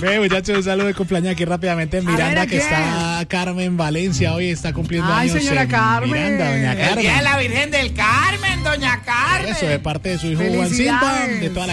Ve, muchachos, un saludo de cumpleaños aquí rápidamente en Miranda, que está Carmen Valencia, hoy está cumpliendo años. Señora en Carmen. Miranda, doña Carmen. El día de la Virgen del Carmen, doña Carmen. Eso, de parte de su hijo Juan Silva, de toda la